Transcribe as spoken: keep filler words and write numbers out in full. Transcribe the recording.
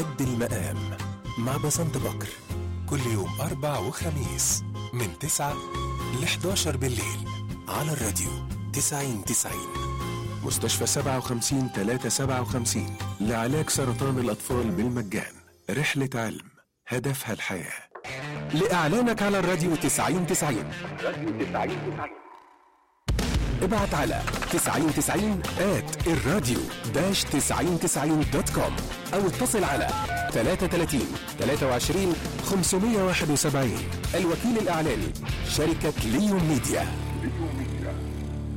قد المقام مع بسنت بكر، كل يوم أربع وخميس من تسعة ل حداشر بالليل على الراديو تسعين تسعين. مستشفى سبعة وخمسين ثلاثة سبعة وخمسين لعلاج سرطان الأطفال بالمجان. رحلة علم هدفها الحياة. لإعلانك على الراديو تسعين تسعين ابعت على تسعين تسعين آت الراديو داش تسعين تسعين دوت كوم أو اتصل على ثلاثة ثلاثين ثلاثة وعشرين خمسمية وواحد وسبعين. الوكيل الإعلاني شركة ليون ميديا.